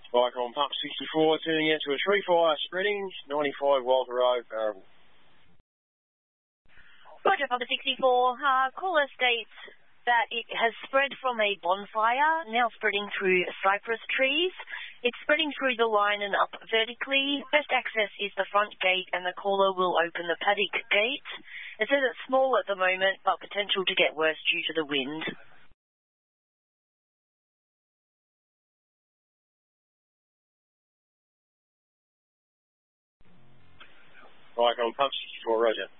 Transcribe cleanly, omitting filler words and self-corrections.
Like on pump 64, turning out to a 3-fire spreading, 95 Walter Road, Barrable. Roger, Papa 64. Caller states that it has spread from a bonfire, now spreading through cypress trees. It's spreading through the line and up vertically. Best access is the front gate, and the caller will open the paddock gate. It says it's small at the moment, but potential to get worse due to the wind. Like on pump 64, Roger.